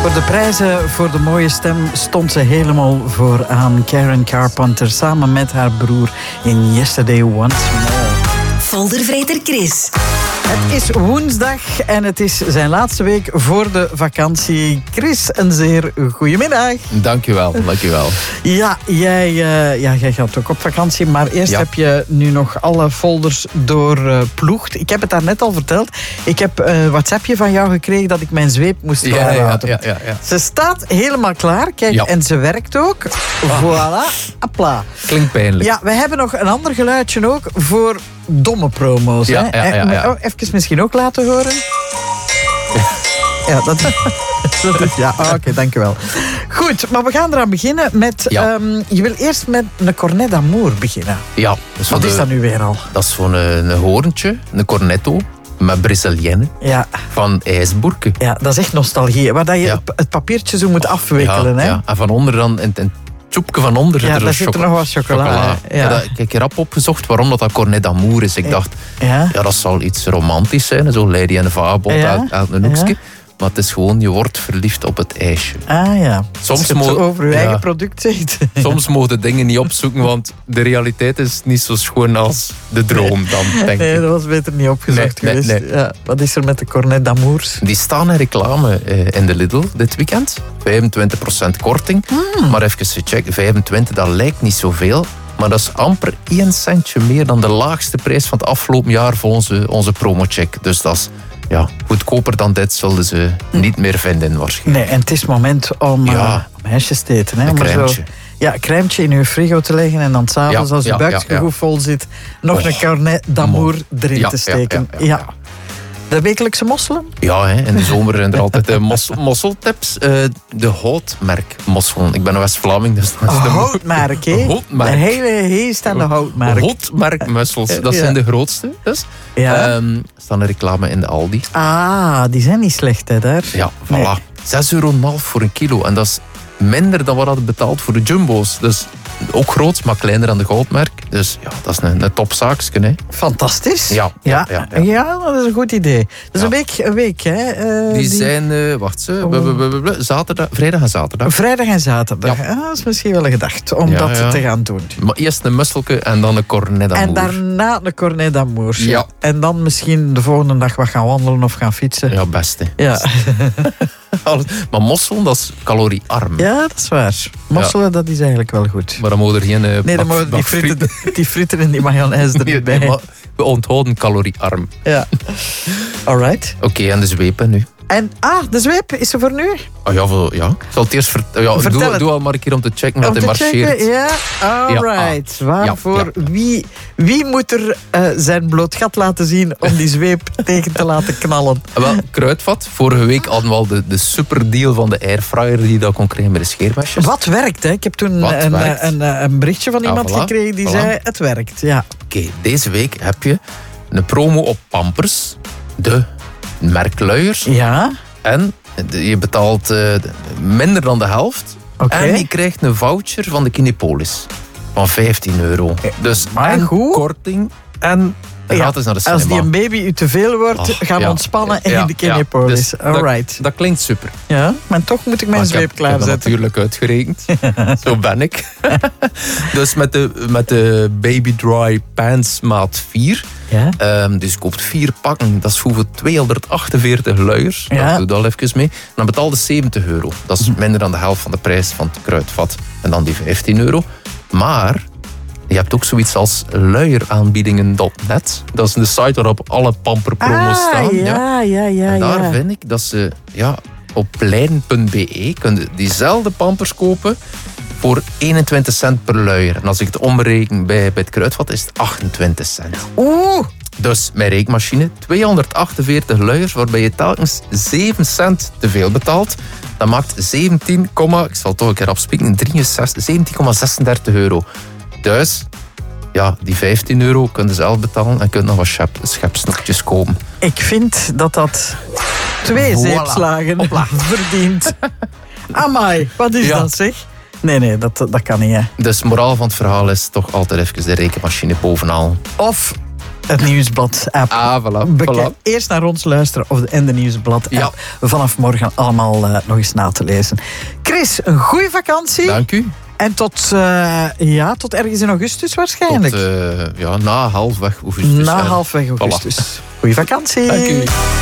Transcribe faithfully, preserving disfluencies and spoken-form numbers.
Voor de prijzen voor de mooie stem stond ze helemaal vooraan. Karen Carpenter samen met haar broer in Yesterday Once More. Foldervreter Chris. Het is woensdag en het is zijn laatste week voor de vakantie. Chris, een zeer goedemiddag. Dankjewel, dankjewel. Ja, jij, uh, ja, jij gaat ook op vakantie, maar eerst ja. heb je nu nog alle folders doorploegd. Uh, ik heb het daarnet al verteld. Ik heb een uh, WhatsAppje van jou gekregen dat ik mijn zweep moest ja, laten. Ja, ja, ja, ja. Ze staat helemaal klaar, kijk, ja. en ze werkt ook. Ah. Voilà, apla. Klinkt pijnlijk. Ja, we hebben nog een ander geluidje ook voor domme promo's. Ja, hè? ja, ja, ja. Oh, even misschien ook laten horen. Ja, dat, dat is... Ja, oh, oké, okay, dankjewel. Goed, maar we gaan eraan beginnen met... Ja. Um, je wil eerst met een cornet d'amour beginnen. Ja. Dus wat de, is dat nu weer al? Dat is zo'n een, een hoorntje, een cornetto, met Brazilienne, ja. van IJsboerke. Ja, dat is echt nostalgie, waar dat je ja. het papiertje zo moet afwikkelen. Ja, hè? ja. En van onder dan... In, in, tjoepje van onder zit ja, er, daar zit er nog wat chocola. chocola. Ja. Ja, dat, ik heb erop opgezocht waarom dat, dat cornet d'amour is. Ik dacht, ja. ja, dat zal iets romantisch zijn. Zo Lady en de Vagabond ja. uit, uit een hoekje. Ja. Maar het is gewoon, je wordt verliefd op het ijsje. Ah ja. Soms Als je het over je ja. eigen product zegt. Soms mogen de dingen niet opzoeken, want de realiteit is niet zo schoon als de droom dan, denk ik. Nee, dat was beter niet opgezocht nee, geweest. Nee, nee. Ja, wat is er met de cornet d'amours? Die staan in reclame uh, in de Lidl dit weekend. vijfentwintig procent korting. Hmm. Maar even checken, vijfentwintig, dat lijkt niet zoveel. Maar dat is amper één centje meer dan de laagste prijs van het afgelopen jaar voor onze, onze promocheck. Dus dat is... Ja, goedkoper dan dit zullen ze niet meer vinden waarschijnlijk. Nee, en het is moment om, ja. uh, om ijsjes te eten. Hè? Een crèmetje. Zo, ja, een crèmetje in je frigo te leggen en dan s'avonds ja, als je ja, buikje ja, ja. goed vol zit, nog oh, een cornet d'amour erin ja, te steken. Ja, ja, ja. ja. De wekelijkse mosselen? Ja, hè. In de zomer zijn er altijd de mos- mosseltips. Uh, de houtmerk mosselen. Ik ben een West-Vlaming, dus dat is oh, de houtmerk, hè? Houtmerk. De hele heest aan de houtmerk. Houtmerk mussels. Dat zijn ja. de grootste. Dus. Ja. Um, staan er reclame in de Aldi. Ah, die zijn niet slecht, hè, daar? Ja, voilà. Nee. zes euro en een half voor een kilo. En dat is minder dan wat hadden betaald voor de jumbo's. Dus ook groot, maar kleiner dan de goudmerk. Dus ja, dat is een, een topzaakje. Hè. Fantastisch. Ja, ja, ja, ja. ja, dat is een goed idee. Dat is ja. een week, een week hè. Uh, die, die zijn, uh, wacht ze, oh. zaterdag, vrijdag en zaterdag. Vrijdag en zaterdag. Ja. Ah, dat is misschien wel gedacht om ja, dat ja. te gaan doen. Maar eerst een musselke en dan een cornet d'amour. En daarna een cornet d'amour. Ja. En dan misschien de volgende dag wat gaan wandelen of gaan fietsen. Ja, beste. Ja. Maar mosselen, dat is caloriearm. Ja, dat is waar. Mosselen, ja. dat is eigenlijk wel goed. Maar dan moet er geen... Uh, nee, dan moet die frieten, die frieten en die mayonaise er niet bij. Nee, maar we onthouden caloriearm. Ja. Alright. Oké, okay, en de zweep nu? En, ah, de zweep, is ze voor nu? Oh ja, voor, ja. Ik zal het eerst vert- ja, doe, doe al maar een keer om te checken dat hij marcheert. Checken, ja, alright. Ja. Waarvoor? Ja, ja. Wie, wie moet er uh, zijn bloot gat laten zien om die zweep tegen te laten knallen? Wel, Kruidvat. Vorige week hadden we al de, de superdeal van de airfryer die dat kon krijgen met de scheermesjes. Wat werkt, hè? Ik heb toen een, een, een, een berichtje van iemand ja, voilà, gekregen die voilà. zei, het werkt. Ja. Oké, okay, deze week heb je een promo op Pampers. De merkluiers. Ja. En je betaalt uh, minder dan de helft. Okay. En je krijgt een voucher van de Kinepolis. Van vijftien euro. Dus maar en goed. korting en gratis ja, naar de cinema. Als die een baby u te veel wordt, oh, gaan we ja, ontspannen ja, in de Kinepolis. Ja, dus Alright. Dat, dat klinkt super. Ja, maar toch moet ik mijn maar zweep ik klaarzetten. Ik heb dat natuurlijk uitgerekend. Zo ben ik. Dus met de, met de Baby Dry Pants maat vier. Ja. Um, dus je koopt vier pakken. Dat is hoeveel? tweehonderdachtenveertig luiers. Ja. Dat doe je al even mee. En dan betaal je zeventig euro. Dat is minder dan de helft van de prijs van het Kruidvat. En dan die vijftien euro. Maar je hebt ook zoiets als luieraanbiedingen punt net. Dat is een site waarop alle pamperpromos ah, staan. Ja, ja, ja. En daar ja. vind ik dat ze ja, op plein punt be kunnen diezelfde pampers kopen voor eenentwintig cent per luier. En als ik het omreken bij, bij het Kruidvat, is het achtentwintig cent. Oeh! Dus mijn rekenmachine, tweehonderdachtenveertig luiers, waarbij je telkens zeven cent te veel betaalt. Dat maakt zeventien, ik zal het toch een keer afspieken, zeventien komma zesendertig euro. Dus, ja, die vijftien euro kunnen ze zelf betalen en kunnen nog wat schep, schepsnoepjes kopen. Ik vind dat dat twee voilà. zeepslagen Hopla. verdient. Amai, wat is ja. dat zeg? Nee, nee, dat, dat kan niet, hè. Dus moraal van het verhaal is toch altijd even de rekenmachine bovenaan. Of het Nieuwsblad-app. Ah, voilà. Bekijk, voilà. eerst naar ons luisteren of de, en de Nieuwsblad-app. Ja. Vanaf morgen allemaal uh, nog eens na te lezen. Chris, een goede vakantie. Dank u. En tot, uh, ja, tot ergens in augustus waarschijnlijk. Tot, uh, ja, na halfweg augustus. Na halfweg augustus. Voilà. Goeie vakantie. Dank u.